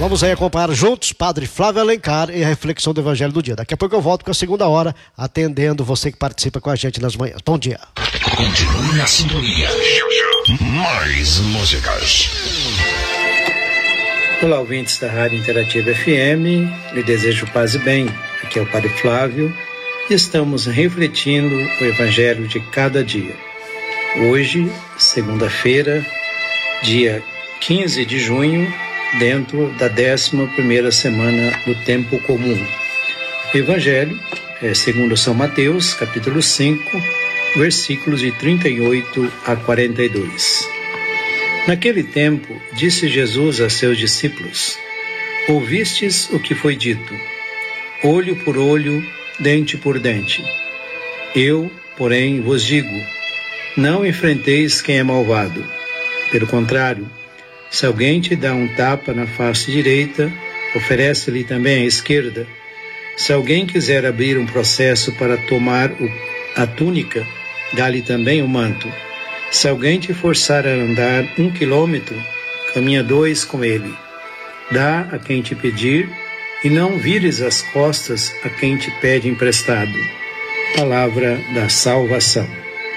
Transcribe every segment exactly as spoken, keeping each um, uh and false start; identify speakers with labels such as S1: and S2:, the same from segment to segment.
S1: Vamos aí acompanhar juntos Padre Flávio Alencar e a reflexão do Evangelho do dia. Daqui a pouco eu volto com a segunda hora, atendendo você que participa com a gente nas manhãs. Bom dia.
S2: Continue na sintonia. Mais músicas.
S3: Olá, ouvintes da Rádio Interativa F M, lhe desejo paz e bem. Aqui é o Padre Flávio e estamos refletindo o Evangelho de cada dia. Hoje, segunda-feira, dia quinze de junho, dentro da décima primeira semana do Tempo Comum. O Evangelho é segundo São Mateus, capítulo cinco, versículos de trinta e oito a quarenta e dois. Naquele tempo, disse Jesus a seus discípulos: ouvistes o que foi dito, olho por olho, dente por dente. Eu, porém, vos digo, não enfrenteis quem é malvado. Pelo contrário, se alguém te dá um tapa na face direita, oferece-lhe também a esquerda. Se alguém quiser abrir um processo para tomar o, a túnica, dá-lhe também o manto. Se alguém te forçar a andar um quilômetro, caminha dois com ele. Dá a quem te pedir, e não vires as costas a quem te pede emprestado. Palavra da salvação.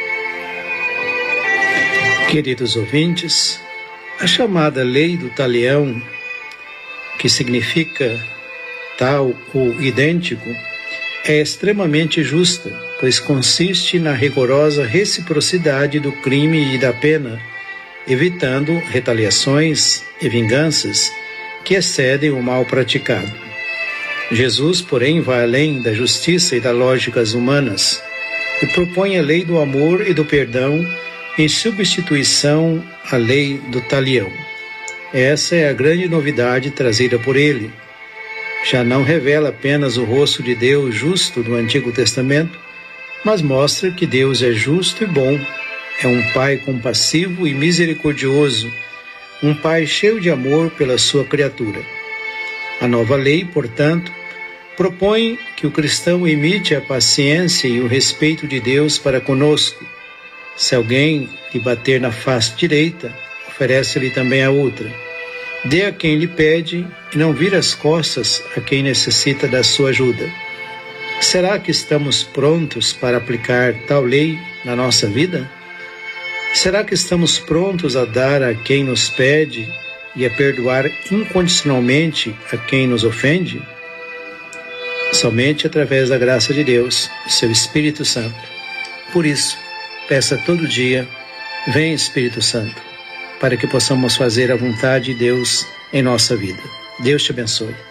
S3: Queridos ouvintes, a chamada lei do talião, que significa tal ou idêntico, é extremamente justa, pois consiste na rigorosa reciprocidade do crime e da pena, evitando retaliações e vinganças que excedem o mal praticado. Jesus, porém, vai além da justiça e das lógicas humanas e propõe a lei do amor e do perdão em substituição à lei do talião. Essa é a grande novidade trazida por ele. Já não revela apenas o rosto de Deus justo do Antigo Testamento, mas mostra que Deus é justo e bom, é um Pai compassivo e misericordioso, um Pai cheio de amor pela sua criatura. A nova lei, portanto, propõe que o cristão imite a paciência e o respeito de Deus para conosco. Se alguém lhe bater na face direita, oferece-lhe também a outra. Dê a quem lhe pede e não vire as costas a quem necessita da sua ajuda. Será que estamos prontos para aplicar tal lei na nossa vida? Será que estamos prontos a dar a quem nos pede e a perdoar incondicionalmente a quem nos ofende? Somente através da graça de Deus, seu Espírito Santo. Por isso, peça todo dia: vem Espírito Santo, para que possamos fazer a vontade de Deus em nossa vida. Deus te abençoe.